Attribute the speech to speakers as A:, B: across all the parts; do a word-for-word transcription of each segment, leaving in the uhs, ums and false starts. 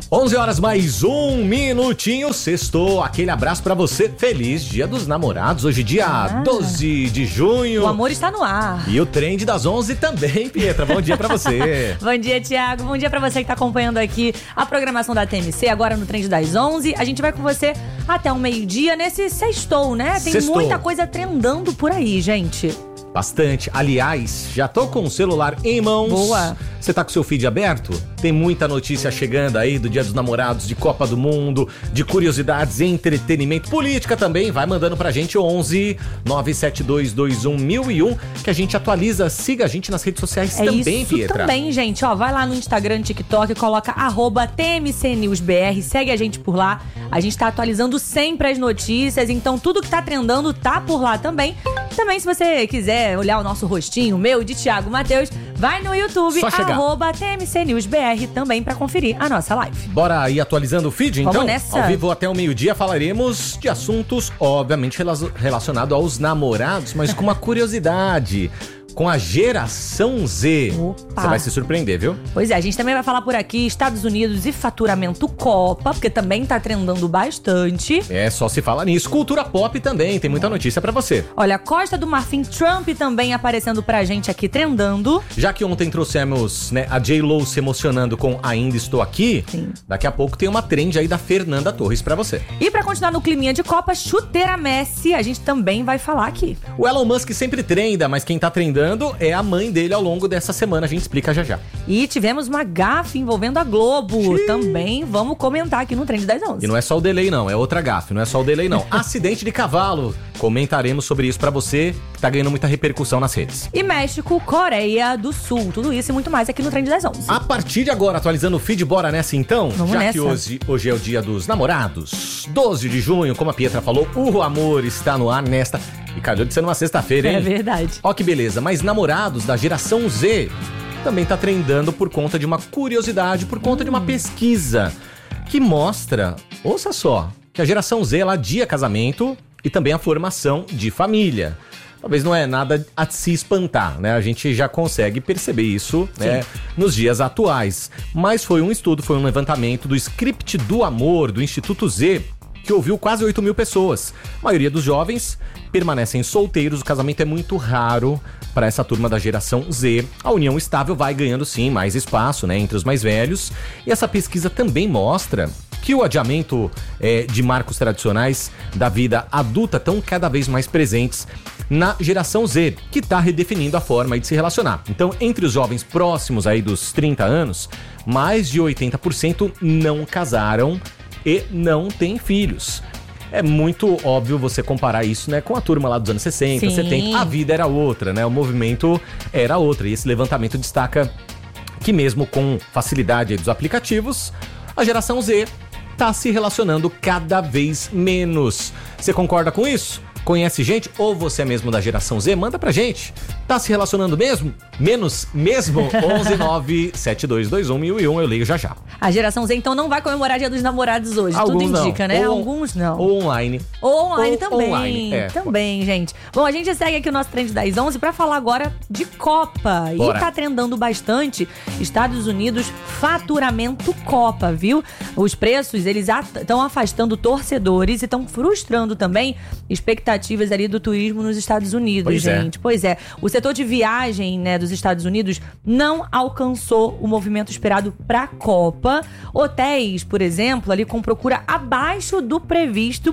A: onze horas mais um minutinho, sextou. Aquele abraço pra você. Feliz Dia dos Namorados. Hoje dia ah, doze de junho.
B: O amor está no ar.
A: E o trend das onze também, Pietra. Bom dia pra você.
B: Bom dia, Thiago. Bom dia pra você que tá acompanhando aqui a programação da T M C. Agora no trend das onze. A gente vai com você até o meio-dia nesse sextou, né? Tem
A: Sextou.
B: Muita coisa trendando por aí, gente.
A: Bastante. Aliás, já tô com o celular em mãos.
B: Boa.
A: Você tá com o seu feed aberto? Tem muita notícia chegando aí do Dia dos Namorados, de Copa do Mundo, de curiosidades, entretenimento, política também. Vai mandando pra gente onze nove sete dois dois um mil e um que a gente atualiza. Siga a gente nas redes sociais
B: é
A: também,
B: isso
A: Pietra.
B: Também, gente. Ó, vai lá no Instagram, TikTok, coloca arroba T M C News B R. Segue a gente por lá. A gente tá atualizando sempre as notícias, então tudo que tá trendando tá por lá também. Também, se você quiser olhar o nosso rostinho, meu e de Thiago Matheus, vai no YouTube, arroba T M C News B R, também pra conferir a nossa live.
A: Bora ir atualizando o feed, então?
B: Vamos nessa.
A: Ao vivo até o meio-dia falaremos de assuntos, obviamente, relacionados aos namorados, mas com uma curiosidade. Com a geração Z.
B: Opa.
A: Você vai se surpreender, viu?
B: Pois é, a gente também vai falar por aqui Estados Unidos e faturamento Copa, porque também tá trendando bastante.
A: É, só se fala nisso. Cultura pop também, tem muita notícia pra você.
B: Olha, Costa do Marfim, Trump também aparecendo pra gente aqui, trendando.
A: Já que ontem trouxemos, né, a J-Lo se emocionando com Ainda Estou Aqui,
B: sim,
A: daqui a pouco tem uma trend aí da Fernanda Torres pra você.
B: E pra continuar no climinha de Copa, chuteira Messi, a gente também vai falar aqui.
A: O Elon Musk sempre trenda, mas quem tá trendando é a mãe dele ao longo dessa semana, a gente explica já já.
B: E tivemos uma gafe envolvendo a Globo, xiii, também vamos comentar aqui no Trend das onze.
A: E não é só o delay não, é outra gafe, não é só o delay não. Acidente de cavalo, comentaremos sobre isso pra você, que tá ganhando muita repercussão nas redes.
B: E México, Coreia do Sul, tudo isso e muito mais aqui no Trend das onze.
A: A partir de agora, atualizando o feed, bora nessa então?
B: Vamos
A: já
B: nessa.
A: que hoje, hoje é o dia dos namorados, doze de junho, como a Pietra falou, o amor está no ar nesta... E calhou de ser numa sexta-feira, hein?
B: É verdade.
A: Ó que beleza, mas namorados da geração Z também tá trendando por conta de uma curiosidade, por conta hum. de uma pesquisa que mostra, ouça só, que a geração Z, ela adia casamento e também a formação de família. Talvez não é nada a se espantar, né? A gente já consegue perceber isso, né, nos dias atuais. Mas foi um estudo, foi um levantamento do Script do Amor, do Instituto Z, que ouviu quase oito mil pessoas. A maioria dos jovens permanecem solteiros, o casamento é muito raro para essa turma da geração Z. A união estável vai ganhando sim mais espaço, né, entre os mais velhos. E essa pesquisa também mostra que o adiamento é, de marcos tradicionais da vida adulta estão cada vez mais presentes na geração Z, que está redefinindo a forma de se relacionar. Então, entre os jovens próximos aí dos trinta anos, mais de oitenta por cento não casaram e não tem filhos. É muito óbvio você comparar isso, né, com a turma lá dos anos sessenta,
B: sim,
A: setenta. A vida era outra, né? O movimento era outra. E esse levantamento destaca que mesmo com facilidade aí dos aplicativos, a geração Z tá se relacionando cada vez menos. Você concorda com isso? Conhece gente? Ou você é mesmo da geração Z? Manda pra gente. Tá se relacionando mesmo? Menos mesmo? onze nove sete dois dois um mil e um, eu leio já já.
B: A geração Z então não vai comemorar Dia dos Namorados hoje,
A: Alguns
B: tudo indica,
A: não.
B: né?
A: Ou,
B: Alguns não.
A: Ou online.
B: Ou online
A: ou,
B: também.
A: Online, é.
B: Também, gente. Bom, a gente segue aqui o nosso Trend das onze pra falar agora de Copa.
A: Bora.
B: E tá trendando bastante Estados Unidos, faturamento Copa, viu? Os preços, eles estão afastando torcedores e estão frustrando também expectativas ali do turismo nos Estados Unidos,
A: pois
B: gente.
A: É.
B: Pois é. O setor de viagem, né, dos Estados Unidos não alcançou o movimento esperado pra Copa. Hotéis, por exemplo, ali com procura abaixo do previsto,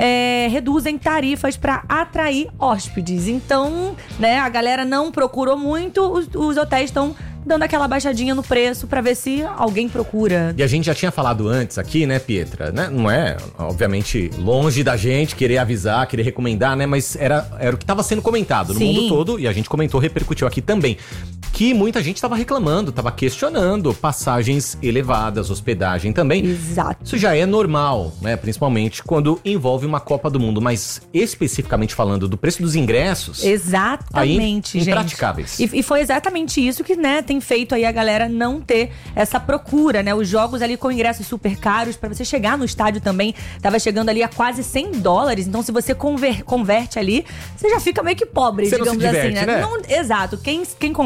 B: é, reduzem tarifas para atrair hóspedes. Então, né, a galera não procurou muito, os, os hotéis estão dando aquela baixadinha no preço pra ver se alguém procura.
A: E a gente já tinha falado antes aqui, né, Pietra? Né? Não é, obviamente, longe da gente querer avisar, querer recomendar, né? Mas era, era o que estava sendo comentado no
B: Sim.
A: mundo todo, e a gente comentou, repercutiu aqui também, que muita gente estava reclamando, estava questionando passagens elevadas, hospedagem também.
B: Exato.
A: Isso já é normal, né? Principalmente quando envolve uma Copa do Mundo, mas especificamente falando do preço dos ingressos...
B: Exatamente,
A: aí,
B: gente.
A: impraticáveis.
B: E, e foi exatamente isso que, né, tem feito aí a galera não ter essa procura, né? Os jogos ali com ingressos super caros, pra você chegar no estádio também, tava chegando ali a quase cem dólares, então se você conver, converte ali, você já fica meio que pobre,
A: você
B: digamos
A: não se diverte,
B: assim, né?
A: né?
B: Não, exato, quem, quem converte não,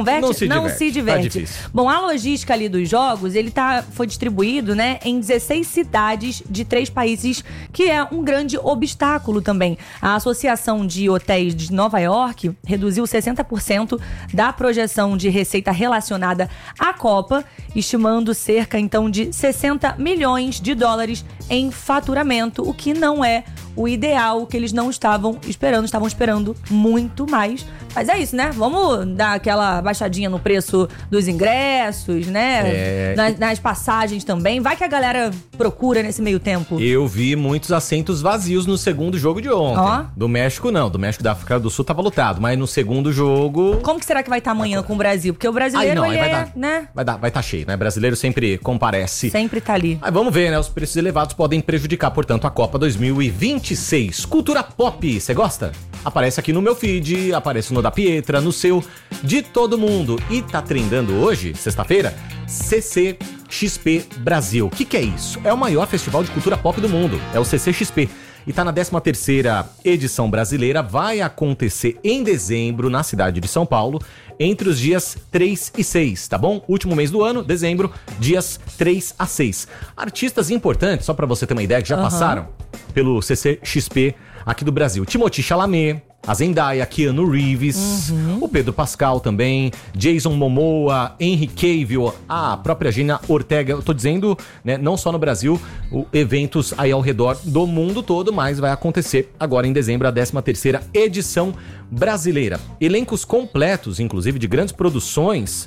A: se
B: não
A: diverte.
B: se diverte.
A: Tá difícil.
B: Bom, a logística ali dos jogos, ele tá, foi distribuído, né, em dezesseis cidades de três países, que é um grande obstáculo também. A Associação de Hotéis de Nova York reduziu sessenta por cento da projeção de receita relacionada à Copa, estimando cerca, então, de sessenta milhões de dólares em faturamento, o que não é o ideal, que eles não estavam esperando, estavam esperando muito mais. Mas é isso, né? Vamos dar aquela baixadinha no preço dos ingressos, né?
A: É...
B: Nas, nas passagens também. Vai que a galera procura nesse meio tempo.
A: Eu vi muitos assentos vazios no segundo jogo de ontem.
B: Ó.
A: Do México não, do México da África do Sul tava lotado, mas no segundo jogo...
B: Como que será que vai estar amanhã com o Brasil? Porque o brasileiro,
A: Aí não, aí
B: ele
A: vai
B: é,
A: dar,
B: né?
A: Vai dar, vai tá cheio, né? Brasileiro sempre comparece.
B: Sempre tá ali.
A: Aí vamos ver, né? Os preços elevados podem prejudicar, portanto, a Copa dois mil e vinte e seis. Cultura pop, você gosta? Aparece aqui no meu feed, aparece no da Pietra, no seu, de todo mundo. E tá trendando hoje, sexta-feira, C C X P Brasil. O que que é isso? É o maior festival de cultura pop do mundo. É o C C X P. E tá na décima terceira edição brasileira. Vai acontecer em dezembro, na cidade de São Paulo, entre os dias três e seis, tá bom? Último mês do ano, dezembro, dias três a seis. Artistas importantes, só pra você ter uma ideia, que já uhum. passaram pelo C C X P aqui do Brasil. Timothée Chalamet, a Zendaya, Keanu Reeves, uhum. o Pedro Pascal também, Jason Momoa, Henry Cavill, a própria Gina Ortega. Eu tô dizendo, né, não só no Brasil, o, eventos aí ao redor do mundo todo, mas vai acontecer agora em dezembro a décima terceira edição brasileira. Elencos completos, inclusive de grandes produções,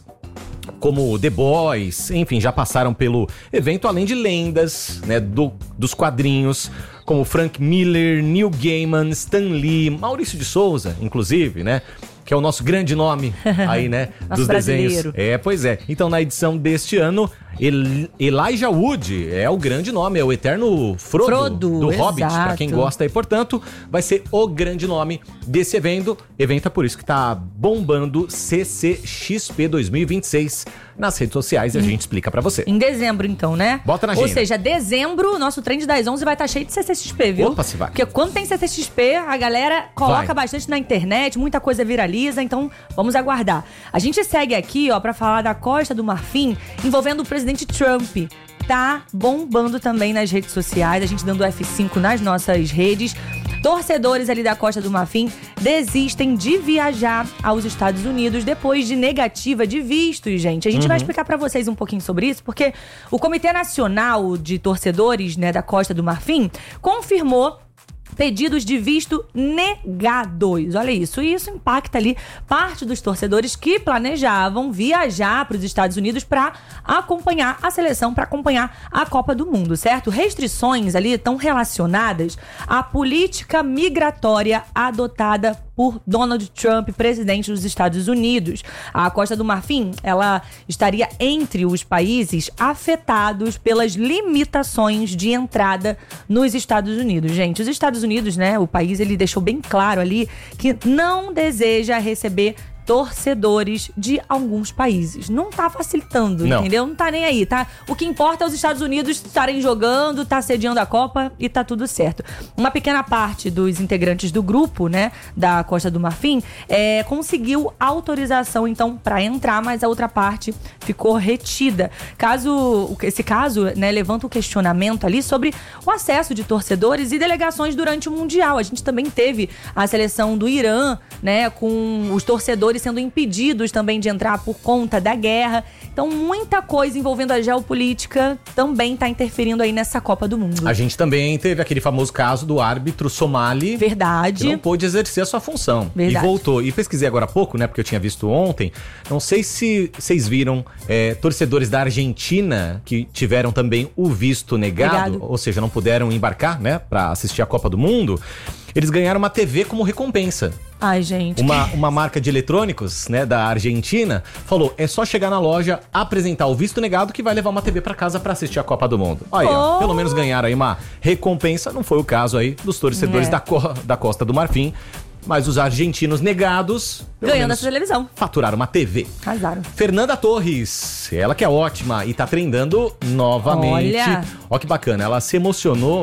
A: como The Boys, enfim, já passaram pelo evento, além de lendas, né, do, dos quadrinhos, como Frank Miller, Neil Gaiman, Stan Lee, Maurício de Souza, inclusive, né? Que é o nosso grande nome aí, né? dos desenhos. É, pois é. Então, na edição deste ano, El- Elijah Wood é o grande nome, é o eterno Frodo,
B: Frodo
A: do
B: exato.
A: Hobbit, pra quem gosta. E, portanto, vai ser o grande nome desse evento. Evento é por isso que tá bombando C C X P dois mil e vinte e seis nas redes sociais e a gente explica pra você.
B: Em dezembro, então, né?
A: Bota na agenda.
B: Ou seja, dezembro, nosso trend das onze vai estar cheio de C C X P, viu?
A: Opa, se vai.
B: Porque quando tem C C X P, a galera coloca
A: vai.
B: bastante na internet, muita coisa viraliza, então vamos aguardar. A gente segue aqui, ó, pra falar da Costa do Marfim, envolvendo o presidente Trump. Tá bombando também nas redes sociais, a gente dando F cinco nas nossas redes. Torcedores ali da Costa do Marfim desistem de viajar aos Estados Unidos depois de negativa de vistos, gente. A gente uhum. vai explicar pra vocês um pouquinho sobre isso, porque o Comitê Nacional de Torcedores, né, da Costa do Marfim confirmou pedidos de visto negados. Olha isso. E isso impacta ali parte dos torcedores que planejavam viajar para os Estados Unidos para acompanhar a seleção, para acompanhar a Copa do Mundo, certo? Restrições ali estão relacionadas à política migratória adotada por Donald Trump, presidente dos Estados Unidos. A Costa do Marfim, ela estaria entre os países afetados pelas limitações de entrada nos Estados Unidos. Gente, os Estados Unidos, né, o país, ele deixou bem claro ali que não deseja receber torcedores de alguns países. Não tá facilitando, não. entendeu? Não tá nem aí, tá? O que importa é os Estados Unidos estarem jogando, tá sediando a Copa e tá tudo certo. Uma pequena parte dos integrantes do grupo, né, da Costa do Marfim, é, conseguiu autorização, então, pra entrar, mas a outra parte ficou retida. Caso, esse caso, né, levanta o questionamento ali sobre o acesso de torcedores e delegações durante o Mundial. A gente também teve a seleção do Irã, né, com os torcedores sendo impedidos também de entrar por conta da guerra. Então, muita coisa envolvendo a geopolítica também está interferindo aí nessa Copa do Mundo.
A: A gente também teve aquele famoso caso do árbitro somali.
B: Verdade.
A: Que não pôde exercer a sua função.
B: Verdade.
A: E voltou. E pesquisei agora há pouco, né? Porque eu tinha visto ontem. Não sei se vocês viram é, torcedores da Argentina que tiveram também o visto negado, negado. Ou seja, não puderam embarcar, né? Para assistir a Copa do Mundo. Eles ganharam uma T V como recompensa.
B: Ai, gente.
A: Uma, uma marca de eletrônicos, né, da Argentina, falou, é só chegar na loja, apresentar o visto negado que vai levar uma T V pra casa pra assistir a Copa do Mundo. Aí, oh. ó, pelo menos ganharam aí uma recompensa. Não foi o caso aí dos torcedores é. da, co- da Costa do Marfim, mas os argentinos negados...
B: ganhando essa televisão.
A: Faturaram uma T V.
B: Casaram.
A: Fernanda Torres, ela que é ótima e tá trendando novamente.
B: Olha.
A: Ó que bacana, ela se emocionou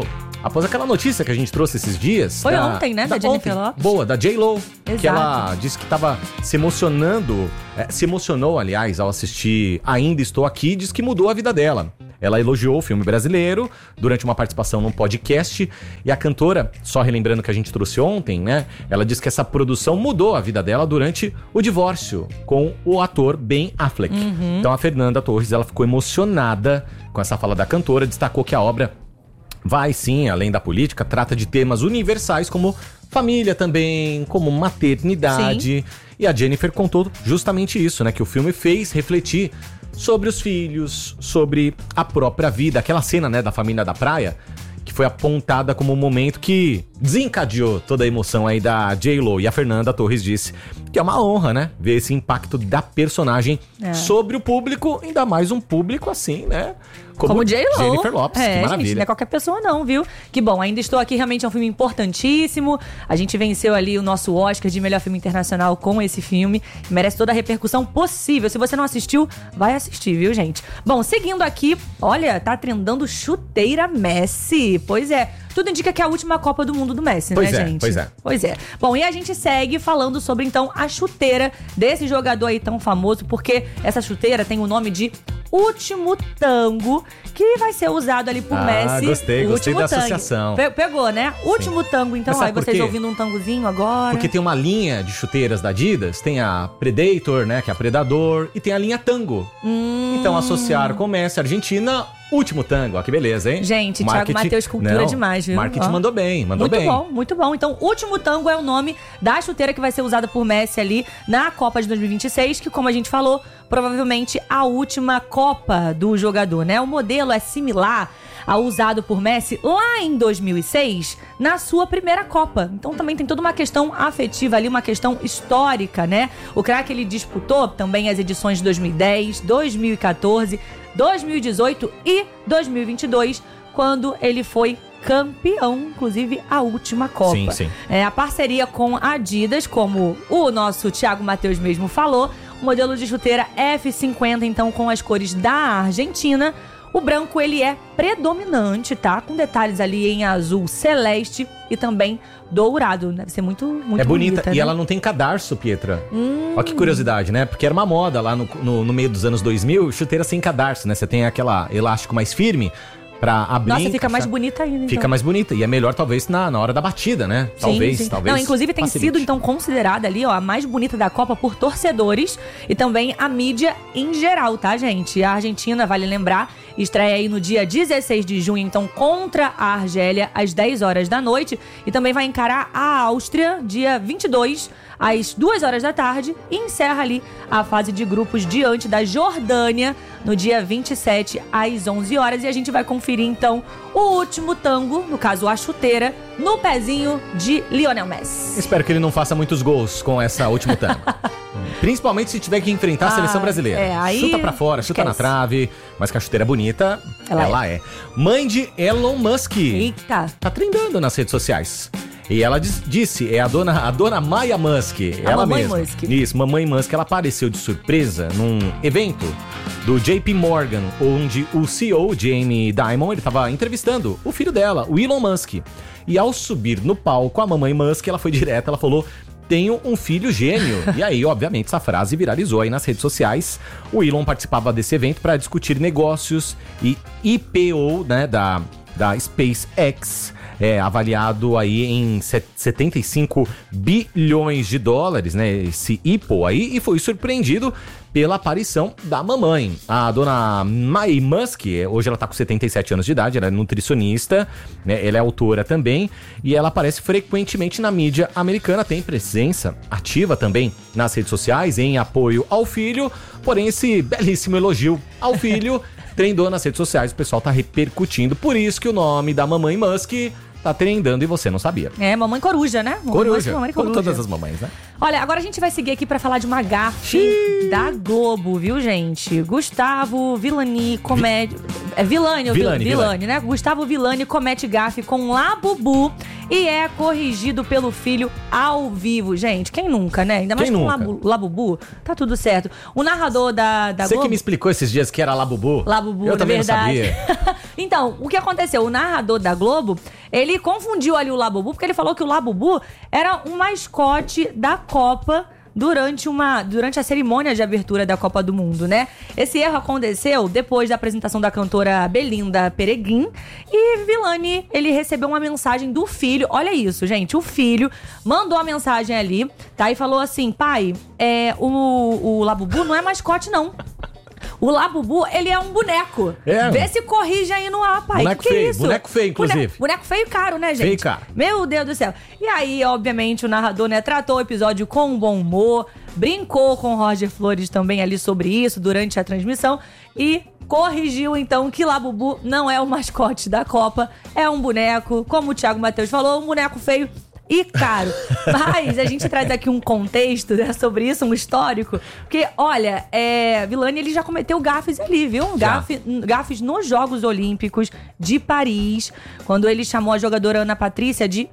A: após aquela notícia que a gente trouxe esses dias.
B: Foi
A: da,
B: ontem, né? Da, da Jennifer
A: ontem,
B: Lopez.
A: Boa, da J-Lo.
B: Exato.
A: Que ela disse que tava se emocionando, é, se emocionou, aliás, ao assistir Ainda Estou Aqui, diz que mudou a vida dela. Ela elogiou o filme brasileiro durante uma participação num podcast. E a cantora, só relembrando que a gente trouxe ontem, né? Ela disse que essa produção mudou a vida dela durante o divórcio com o ator Ben Affleck. Uhum. Então a Fernanda Torres, ela ficou emocionada com essa fala da cantora, destacou que a obra vai sim, além da política, trata de temas universais como família também, como maternidade. Sim. E a Jennifer contou justamente isso, né? Que o filme fez refletir sobre os filhos, sobre a própria vida. Aquela cena, né, da família da praia, que foi apontada como um momento que desencadeou toda a emoção aí da J-Lo. E a Fernanda Torres disse que é uma honra, né, ver esse impacto da personagem é. sobre o público, ainda mais um público assim, né, como, como J-Lo. Jennifer Lopez, é, que maravilha.
B: Gente, não é qualquer pessoa não, viu? Que bom, Ainda Estou Aqui realmente é um filme importantíssimo. A gente venceu ali o nosso Oscar de melhor filme internacional com esse filme. Merece toda a repercussão possível. Se você não assistiu, vai assistir, viu, gente? Bom, seguindo aqui, olha, tá trendando chuteira Messi. Pois é, tudo indica que é a última Copa do Mundo do Messi,
A: pois
B: né,
A: é,
B: gente?
A: Pois é,
B: Pois é. Bom, e a gente segue falando sobre, então, a chuteira desse jogador aí tão famoso, porque essa chuteira tem o nome de Último Tango, que vai ser usado ali por
A: ah,
B: Messi.
A: Gostei, gostei da
B: tango.
A: associação.
B: Pe- pegou, né? Último Sim. Tango, então, aí vocês ouvindo um tangozinho agora.
A: Porque tem uma linha de chuteiras da Adidas, tem a Predator, né, que é a Predador, e tem a linha Tango.
B: Hum.
A: Então associaram com Messi, Argentina, Último Tango. Ó, que beleza, hein?
B: Gente, Thiago Matheus, cultura
A: Não,
B: demais, viu?
A: Marketing
B: Ó.
A: mandou bem, mandou
B: muito
A: bem.
B: Muito bom, muito bom. Então, Último Tango é o nome da chuteira que vai ser usada por Messi ali na Copa de dois mil e vinte e seis, que, como a gente falou, provavelmente a última Copa do jogador, né? O modelo é similar ao usado por Messi lá em dois mil e seis, na sua primeira Copa. Então também tem toda uma questão afetiva ali, uma questão histórica, né? O craque, ele disputou também as edições de dois mil e dez, dois mil e quatorze, dois mil e dezoito e dois mil e vinte e dois, quando ele foi campeão, inclusive a última Copa.
A: Sim, sim.
B: É, a parceria com a Adidas, como o nosso Thiago Matheus mesmo falou, o modelo de chuteira F cinquenta, então, com as cores da Argentina. O branco, ele é predominante, tá? Com detalhes ali em azul celeste e também dourado. Deve ser muito, muito
A: É bonita.
B: bonita,
A: E
B: né?
A: ela não tem cadarço, Pietra.
B: Hum.
A: Olha que curiosidade, né? Porque era uma moda lá no, no, no meio dos anos dois mil, chuteira sem cadarço, né? Você tem aquela elástico mais firme pra abrir.
B: Nossa, fica
A: encaixar.
B: mais bonita ainda, então.
A: Fica mais bonita. E é melhor, talvez, na, na hora da batida, né? Talvez,
B: sim, sim.
A: talvez.
B: Não, inclusive tem
A: facilite.
B: sido, então, considerada ali, ó, a mais bonita da Copa por torcedores e também a mídia em geral, tá, gente? A Argentina, vale lembrar, estreia aí no dia dezesseis de junho, então, contra a Argélia, às dez horas da noite. E também vai encarar a Áustria, dia vinte e dois, às duas horas da tarde. E encerra ali a fase de grupos diante da Jordânia, no dia vinte e sete, às onze horas. E a gente vai conferir, então, o último tango, no caso, a chuteira, no pezinho de Lionel Messi.
A: Espero que ele não faça muitos gols com essa última tango. Principalmente se tiver que enfrentar a
B: Ah,
A: seleção brasileira.
B: é, aí
A: chuta pra fora, chuta
B: esquece.
A: na trave, mas que a chuteira é bonita,
B: Ela
A: ela, é. Mãe de Elon Musk.
B: Eita.
A: Tá trendando nas redes sociais. E ela diz- disse, é a dona, a dona Maya Musk, ela
B: mamãe
A: mesma.
B: Musk.
A: Isso, mamãe Musk, ela apareceu de surpresa num evento do J P Morgan, onde o C E O, Jamie Dimon, ele tava entrevistando o filho dela, o Elon Musk. E ao subir no palco, a mamãe Musk, ela foi direta, ela falou: tenho um filho gênio. E aí, obviamente, essa frase viralizou aí nas redes sociais. O Elon participava desse evento para discutir negócios e I P O, né, da, da SpaceX, é, avaliado aí em setenta e cinco bilhões de dólares, né, esse I P O aí, e foi surpreendido pela aparição da mamãe. A dona Mai Musk, hoje ela tá com setenta e sete anos de idade, ela é nutricionista, né, ela é autora também, e ela aparece frequentemente na mídia americana, tem presença ativa também nas redes sociais em apoio ao filho, porém esse belíssimo elogio ao filho trendou nas redes sociais, o pessoal tá repercutindo, por isso que o nome da mamãe Musk tá trendando e você não sabia.
B: É, mamãe coruja, né? Mamãe
A: Coruja,
B: Musk, mamãe
A: como
B: coruja.
A: todas as mamães, né?
B: Olha, agora a gente vai seguir aqui pra falar de uma gafe
A: Xiii.
B: da Globo, viu, gente? Gustavo Villani, comédia... É Villani, ou
A: Villani,
B: Villani,
A: Villani,
B: né? Gustavo Villani comete gafe com Labubu e é corrigido pelo filho ao vivo. Gente, quem nunca, né? Ainda mais
A: Quem
B: com
A: nunca?
B: Labu, Labubu, tá tudo certo. O narrador da, da
A: Você
B: Globo...
A: que me explicou esses dias que era Labubu.
B: Labubu,
A: Eu
B: na
A: também
B: verdade.
A: não sabia.
B: Então, o que aconteceu? O narrador da Globo, ele confundiu ali o Labubu, porque ele falou que o Labubu era um mascote da Copa durante, uma, durante a cerimônia de abertura da Copa do Mundo, né? Esse erro aconteceu depois da apresentação da cantora Belinda Pereguin e Villani, ele recebeu uma mensagem do filho. Olha isso, gente, o filho mandou a mensagem ali, tá? E falou assim, pai, é, o, o Labubu não é mascote, não. O Labubu, ele é um boneco.
A: É.
B: Vê se corrige aí no ar, pai.
A: Boneco
B: que que
A: feio,
B: é isso?
A: boneco feio, inclusive.
B: Boneco, boneco feio e caro, né, gente?
A: Feio e caro.
B: Meu Deus do céu. E aí, obviamente, o narrador, né, tratou o episódio com bom humor, brincou com o Roger Flores também ali sobre isso durante a transmissão e corrigiu, então, que Labubu não é o mascote da Copa, é um boneco, como o Thiago Matheus falou, um boneco feio e caro. Mas a gente traz aqui um contexto, né, sobre isso, um histórico. Porque, olha, é, Villani, ele já cometeu gafes ali, viu? Gafe, gafes nos Jogos Olímpicos de Paris, quando ele chamou a jogadora Ana Patrícia de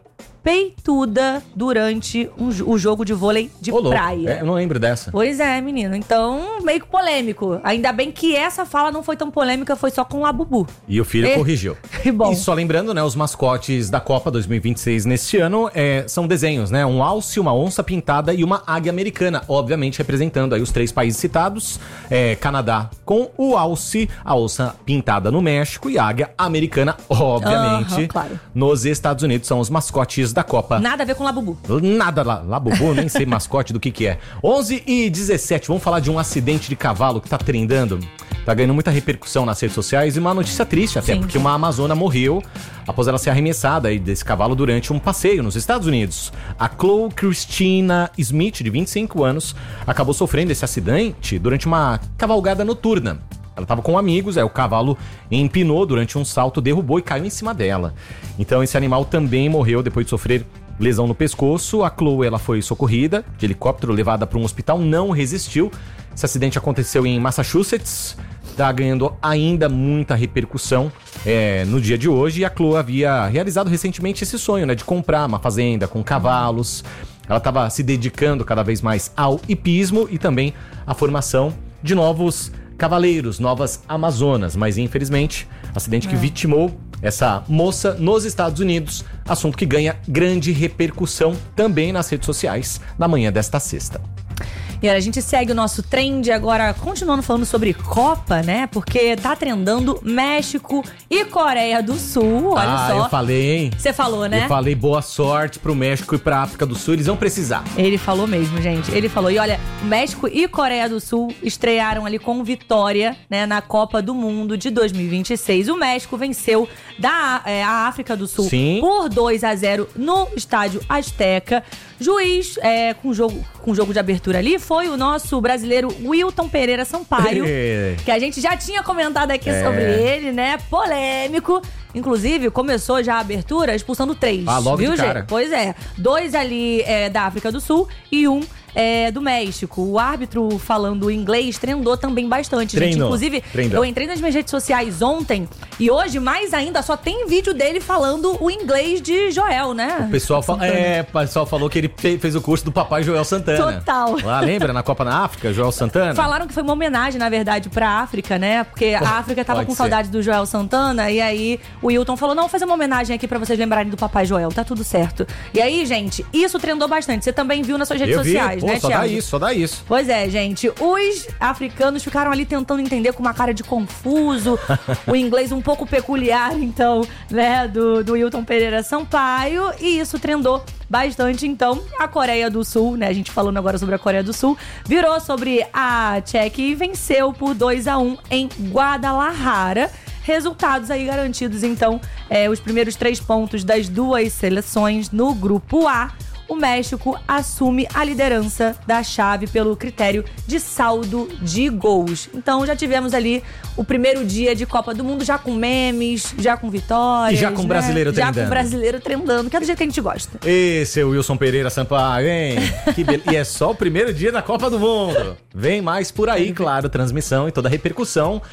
B: peituda durante um, o jogo de vôlei de
A: Ô, louco.
B: praia.
A: É, eu não lembro dessa.
B: Pois é, menino. Então, meio que polêmico. Ainda bem que essa fala não foi tão polêmica, foi só com o Labubu.
A: E o filho
B: É.
A: corrigiu.
B: Que bom.
A: E só lembrando, né, os mascotes da Copa dois mil e vinte e seis neste ano é, são desenhos, né? Um alce, uma onça pintada e uma águia americana, obviamente representando aí os três países citados. É, Canadá com o alce, a onça pintada no México e a águia americana, obviamente,
B: Aham, claro.
A: nos Estados Unidos. São os mascotes da Copa.
B: Nada a ver com Labubu.
A: Nada lá, Labubu, nem sei mascote do que que é. onze e dezessete, vamos falar de um acidente de cavalo que tá trendando. Tá ganhando muita repercussão nas redes sociais e uma notícia triste até,
B: Sim.
A: porque uma amazona morreu após ela ser arremessada aí desse cavalo durante um passeio nos Estados Unidos. A Chloe Christina Smith, de vinte e cinco anos, acabou sofrendo esse acidente durante uma cavalgada noturna. Ela estava com amigos, aí o cavalo empinou durante um salto, derrubou e caiu em cima dela. Então esse animal também morreu depois de sofrer lesão no pescoço. A Chloe, ela foi socorrida de helicóptero, levada para um hospital, não resistiu. Esse acidente aconteceu em Massachusetts, está ganhando ainda muita repercussão é, no dia de hoje. E a Chloe havia realizado recentemente esse sonho, né, de comprar uma fazenda com cavalos. Ela estava se dedicando cada vez mais ao hipismo e também à formação de novos cavaleiros, novas amazonas, mas infelizmente, acidente que vitimou essa moça nos Estados Unidos, assunto que ganha grande repercussão também nas redes sociais na manhã desta sexta.
B: E olha, a gente segue o nosso trend agora, continuando falando sobre Copa, né? Porque tá trendando México e Coreia do Sul, olha
A: ah,
B: só.
A: eu falei, hein?
B: Você falou, né?
A: Eu falei boa sorte pro México e pra África do Sul, eles vão precisar.
B: Ele falou mesmo, gente. Ele falou. E olha, o México e Coreia do Sul estrearam ali com vitória, né, na Copa do Mundo de dois mil e vinte e seis. O México venceu da, é, a África do Sul
A: Sim.
B: por dois a zero no estádio Azteca. Juiz é, com jogo, com jogo de abertura ali foi o nosso brasileiro Wilton Pereira Sampaio, que a gente já tinha comentado aqui
A: É.
B: sobre ele, né? Polêmico. Inclusive, começou já a abertura expulsando três.
A: Ah, logo
B: viu,
A: de cara.
B: gente? Pois é. Dois ali é, da África do Sul e um é, do México. O árbitro falando inglês trendou também bastante, gente.
A: Treinou,
B: Inclusive,
A: treinou.
B: eu entrei nas minhas redes sociais ontem e hoje, mais ainda, só tem vídeo dele falando o inglês de Joel, né?
A: O pessoal, fa- é, o pessoal falou que ele fe- fez o curso do papai Joel Santana.
B: Total.
A: Lá, lembra? Na Copa na África, Joel Santana?
B: Falaram que foi uma homenagem, na verdade, pra África, né? Porque a África tava
A: pode
B: com
A: ser.
B: saudade do Joel Santana. E aí o Wilton falou: não, vou fazer uma homenagem aqui pra vocês lembrarem do Papai Joel. Tá tudo certo. E aí, gente, isso trendou bastante. Você também viu nas suas redes
A: Eu vi,
B: sociais,
A: pô,
B: né,
A: só
B: Thiago?
A: dá isso, só dá isso.
B: Pois é, gente. Os africanos ficaram ali tentando entender com uma cara de confuso. O inglês um pouco peculiar, então, né, do, do Wilton Pereira Sampaio. E isso trendou bastante, então. A Coreia do Sul, né, a gente falando agora sobre a Coreia do Sul, virou sobre a Tchequia e venceu por dois a um em Guadalajara. Resultados aí garantidos, então, é, os primeiros três pontos das duas seleções no grupo A. O México assume a liderança da chave pelo critério de saldo de gols. Então já tivemos ali o primeiro dia de Copa do Mundo, já com memes, já com vitórias.
A: E já com
B: né?
A: brasileiro
B: Já
A: trendando.
B: com brasileiro trendando, que é do jeito que a gente gosta.
A: Esse é o Wilson Pereira Sampaio, hein? Que be... E é só o primeiro dia da Copa do Mundo. Vem mais por aí, claro, transmissão e toda a repercussão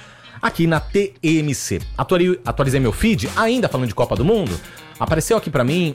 A: aqui na T M C. Atuali- atualizei meu feed, ainda falando de Copa do Mundo. Apareceu aqui pra mim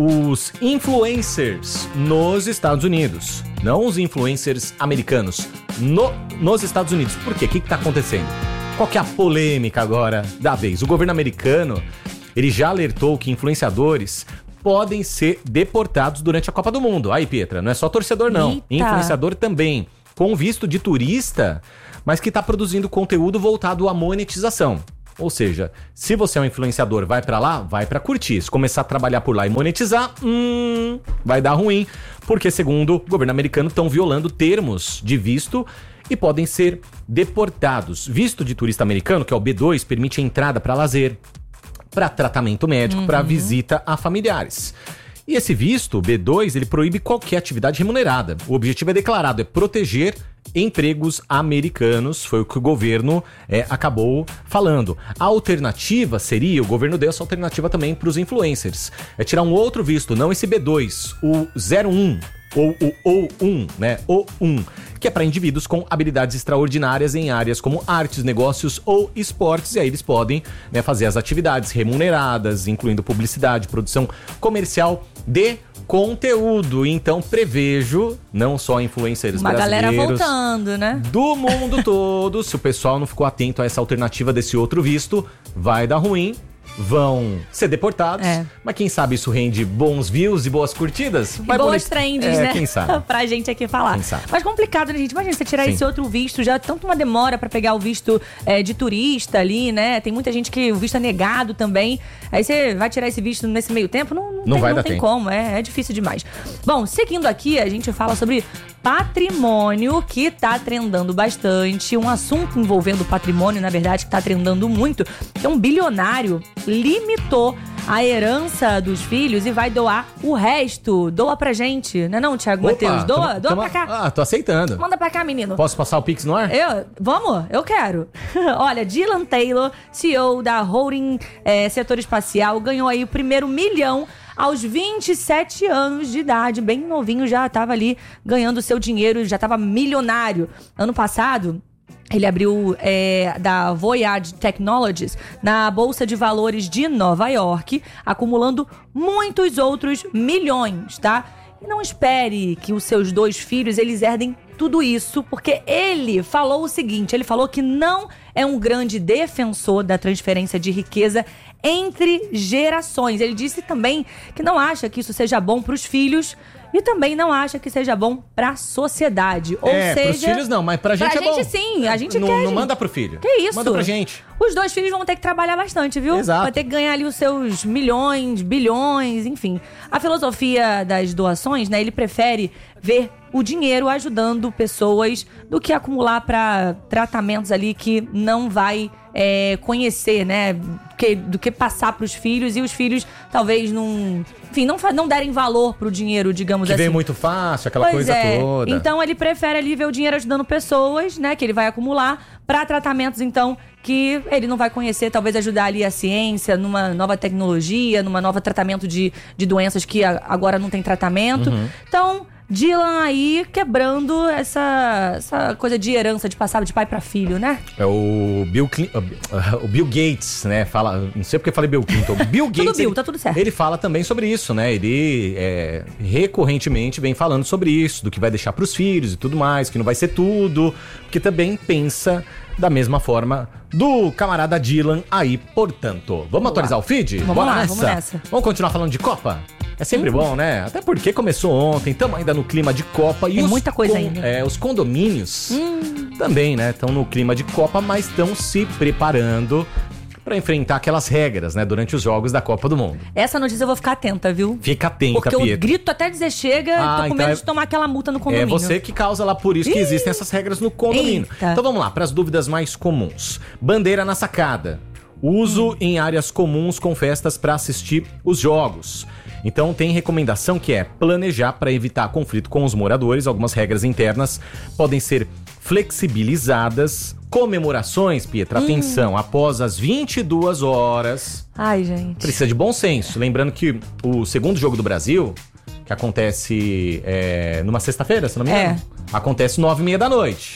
A: os influencers nos Estados Unidos. Não os influencers americanos, no, nos Estados Unidos. Por quê? O que que tá acontecendo? Qual que é a polêmica agora da vez? O governo americano, ele já alertou que influenciadores podem ser deportados durante a Copa do Mundo. Aí, Pietra, não é só torcedor não,
B: Eita.
A: influenciador também, com visto de turista, mas que tá produzindo conteúdo voltado à monetização. Ou seja, se você é um influenciador, vai pra lá, vai pra curtir. Se começar a trabalhar por lá e monetizar, hum, vai dar ruim. Porque, segundo o governo americano, estão violando termos de visto e podem ser deportados. Visto de turista americano, que é o B dois, permite a entrada para lazer, para tratamento médico, uhum. para visita a familiares. E esse visto, B dois, ele proíbe qualquer atividade remunerada. O objetivo é declarado, é proteger empregos americanos, foi o que o governo é, acabou falando. A alternativa seria, o governo deu essa alternativa também para os influencers, é tirar um outro visto, não esse B dois, o zero um, ou o O um, né, O um, que é para indivíduos com habilidades extraordinárias em áreas como artes, negócios ou esportes, e aí eles podem, né, fazer as atividades remuneradas, incluindo publicidade, produção comercial de conteúdo. Então prevejo, não só influencers
B: Uma
A: brasileiros,
B: galera voltando, né?
A: do mundo todo, se o pessoal não ficou atento a essa alternativa desse outro visto, vai dar ruim. Vão ser deportados,
B: é.
A: mas quem sabe isso rende bons views e boas curtidas?
B: E boas trends,
A: é,
B: né?
A: Quem sabe?
B: Pra gente aqui falar.
A: Quem sabe?
B: Mas complicado, né, gente? Imagina você tirar
A: Sim.
B: esse outro visto, já tanto uma demora pra pegar o visto é, de turista ali, né? Tem muita gente que o visto é negado também. Aí você vai tirar esse visto nesse meio tempo? Não, não,
A: Não
B: tem,
A: vai
B: não
A: dar
B: tem
A: tempo.
B: como, é, é difícil demais. Bom, seguindo aqui, a gente fala sobre patrimônio, que tá trendando bastante. Um assunto envolvendo patrimônio, na verdade, que tá trendando muito. Que um bilionário limitou a herança dos filhos e vai doar o resto. Doa pra gente, não é não, Thiago
A: Opa,
B: Matheus? Doa,
A: tamo-
B: doa
A: tamo-
B: pra cá.
A: Ah, tô aceitando.
B: Manda pra cá, menino.
A: Posso passar o Pix no ar?
B: Eu, vamos? Eu quero. Olha, Dylan Taylor, C E O da Holding é, Setor Espacial, ganhou aí o primeiro milhão aos vinte e sete anos de idade. Bem novinho, já tava ali ganhando seu dinheiro, já tava milionário. Ano passado, ele abriu é, da Voyage Technologies na Bolsa de Valores de Nova York, acumulando muitos outros milhões, tá? E não espere que os seus dois filhos, eles herdem tudo isso, porque ele falou o seguinte, ele falou que não é um grande defensor da transferência de riqueza entre gerações. Ele disse também que não acha que isso seja bom para os filhos e também não acha que seja bom pra sociedade. Ou
A: é,
B: seja,
A: pros filhos não, mas pra gente
B: pra
A: é bom.
B: gente sim, a gente
A: não,
B: quer.
A: Não
B: gente.
A: manda pro filho.
B: Que isso?
A: Manda pra gente.
B: Os dois filhos vão ter que trabalhar bastante, viu?
A: Exato.
B: Vai ter que ganhar ali os seus milhões, bilhões, enfim. A filosofia das doações, né? Ele prefere ver o dinheiro ajudando pessoas do que acumular pra tratamentos ali que não vai é, conhecer, né? Que, do que passar pros filhos e os filhos talvez não... Enfim, não, não derem valor pro dinheiro, digamos
A: Que
B: assim.
A: veio muito fácil, aquela
B: Pois
A: coisa
B: é.
A: toda.
B: Então ele prefere ali ver o dinheiro ajudando pessoas, né? Que ele vai acumular para tratamentos, então, que ele não vai conhecer, talvez ajudar ali a ciência, numa nova tecnologia, numa nova tratamento de, de doenças que a, agora não tem tratamento.
A: Uhum.
B: Então, Dylan aí quebrando essa, essa coisa de herança, de passar de pai para filho, né?
A: É o Bill, Clin- o Bill Gates, né? Fala, não sei porque eu falei Bill Clinton. Bill Gates.
B: Tudo Bill,
A: ele,
B: tá tudo certo.
A: Ele fala também sobre isso, né? Ele é, recorrentemente vem falando sobre isso, do que vai deixar pros filhos e tudo mais, que não vai ser tudo, porque também pensa da mesma forma do camarada Dylan aí, portanto. Vamos, vamos atualizar
B: lá.
A: o feed?
B: Vamos
A: Bora
B: lá,
A: nessa?
B: vamos nessa.
A: Vamos continuar falando de Copa? É sempre
B: Hum.
A: bom, né? Até porque começou ontem, estamos ainda no clima de Copa. E
B: Tem
A: os
B: muita coisa
A: con-
B: ainda.
A: É, os condomínios
B: Hum.
A: também, né? Estão no clima de Copa, mas estão se preparando para enfrentar aquelas regras, né? Durante os jogos da Copa do Mundo.
B: Essa notícia eu vou ficar atenta, viu?
A: Fica atenta,
B: Porque eu
A: Pietro.
B: grito até dizer chega,
A: Ah,
B: tô com
A: então
B: medo
A: é-
B: de tomar aquela multa no
A: É
B: condomínio.
A: você que causa lá, por isso que
B: Ih.
A: existem essas regras no condomínio.
B: Eita.
A: Então vamos lá, para as dúvidas mais comuns. Bandeira na sacada. Uso
B: Hum.
A: em áreas comuns com festas para assistir os jogos. Então tem recomendação que é planejar para evitar conflito com os moradores. Algumas regras internas podem ser flexibilizadas. Comemorações, Pietra,
B: Hum.
A: atenção, após as vinte e duas horas.
B: Ai, gente.
A: Precisa de bom senso. Lembrando que o segundo jogo do Brasil, que acontece é, numa sexta-feira, se não me engano,
B: É.
A: acontece nove e meia da noite.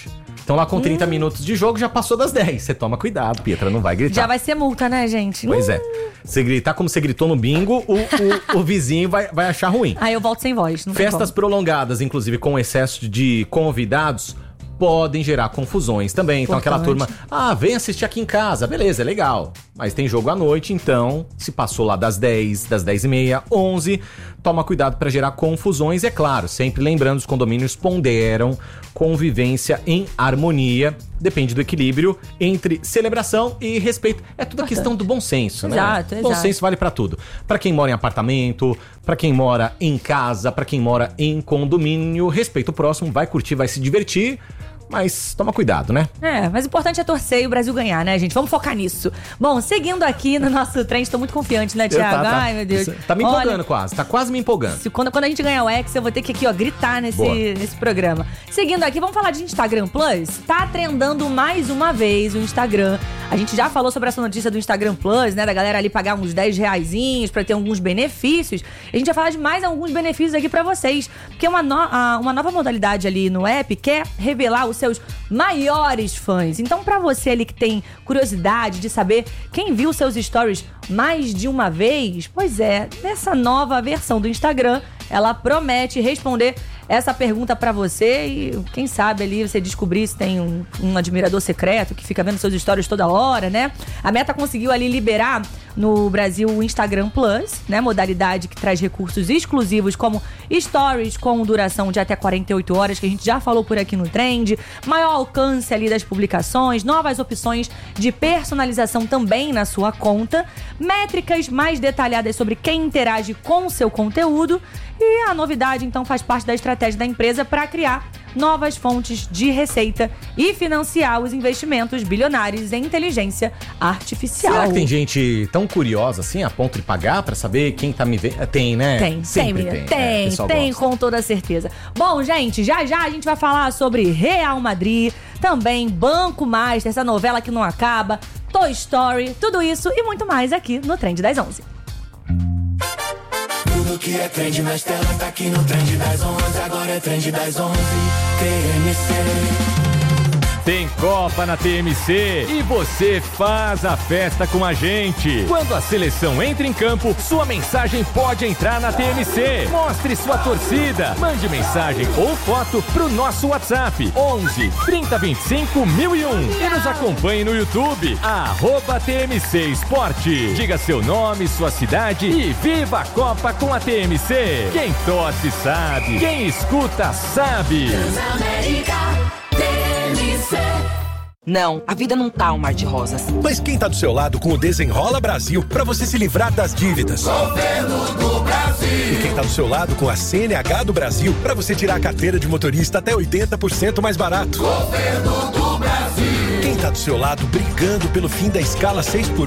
A: Então lá com trinta minutos de jogo já passou das dez. Você toma cuidado, Pietra, não vai gritar.
B: Já vai ser multa, né, gente?
A: Pois é. Você gritar como você gritou no bingo, o, o, o vizinho vai, vai achar ruim.
B: Aí eu volto sem voz. Não tem
A: Festas
B: como.
A: prolongadas, inclusive com excesso de convidados, podem gerar confusões também. Então aquela turma, ah, vem assistir aqui em casa, beleza, é legal. Mas tem jogo à noite, então se passou lá das dez, das dez e meia, onze, toma cuidado para gerar confusões. E é claro, sempre lembrando, os condomínios ponderam convivência em harmonia. Depende do equilíbrio entre celebração e respeito. É tudo a questão do bom senso, né?
B: Exato,
A: Bom
B: exato.
A: senso vale pra tudo. Pra quem mora em apartamento, pra quem mora em casa, pra quem mora em condomínio, respeita o próximo, vai curtir, vai se divertir. Mas toma cuidado, né?
B: É, mas o importante é torcer e o Brasil ganhar, né, gente? Vamos focar nisso. Bom, seguindo aqui no nosso trem, estou muito confiante, né, Thiago?
A: Tá, tá,
B: Ai, meu Deus.
A: Tá me empolgando
B: Olha,
A: quase, tá quase me empolgando.
B: se- quando, quando a gente ganhar o X, eu vou ter que aqui, ó, gritar nesse, nesse programa. Seguindo aqui, vamos falar de Instagram Plus? Tá trendando mais uma vez o Instagram. A gente já falou sobre essa notícia do Instagram Plus, né? Da galera ali pagar uns dez reaisinhos pra ter alguns benefícios. E a gente vai falar de mais alguns benefícios aqui pra vocês. Porque uma, no- a- uma nova modalidade ali no app quer revelar os seus maiores fãs. Então, pra você ali que tem curiosidade de saber quem viu seus stories mais de uma vez, pois é, nessa nova versão do Instagram, ela promete responder essa pergunta pra você e quem sabe ali você descobrir se tem um, um admirador secreto que fica vendo seus stories toda hora, né? A Meta conseguiu ali liberar no Brasil o Instagram Plus, né? Modalidade que traz recursos exclusivos como stories com duração de até quarenta e oito horas, que a gente já falou por aqui no Trend, maior alcance ali das publicações, novas opções de personalização também na sua conta, métricas mais detalhadas sobre quem interage com o seu conteúdo. E a novidade, então, faz parte da estratégia da empresa para criar novas fontes de receita e financiar os investimentos bilionários em inteligência artificial.
A: Será que tem gente tão curiosa assim, a ponto de pagar pra saber quem tá me vendo? Tem, né?
B: Tem,
A: Sempre
B: tem,
A: tem.
B: tem,
A: é, o
B: tem,
A: pessoal
B: tem
A: gosta.
B: com toda certeza. Bom, gente, já já a gente vai falar sobre Real Madrid, também Banco Master, essa novela que não acaba, Toy Story, tudo isso e muito mais aqui no Trend das onze.
C: Tudo que é trend nas telas tá aqui no Trend das onze. Agora é Trend das onze, T M C.
D: Tem Copa na T M C e você faz a festa com a gente. Quando a seleção entra em campo, sua mensagem pode entrar na T M C. Mostre sua torcida. Mande mensagem ou foto pro nosso WhatsApp onze, trinta, vinte e cinco, mil e um e nos acompanhe no YouTube, arroba T M C Esporte. Diga seu nome, sua cidade e viva a Copa com a T M C. Quem torce sabe, quem escuta sabe.
E: Não, a vida não tá um mar de rosas.
F: Mas quem tá do seu lado com o Desenrola Brasil pra você se livrar das dívidas?
C: Governo do Brasil.
F: E quem tá do seu lado com a C N H do Brasil pra você tirar a carteira de motorista até oitenta por cento mais barato?
C: Governo do Brasil.
F: Quem tá do seu lado brigando pelo fim da escala seis por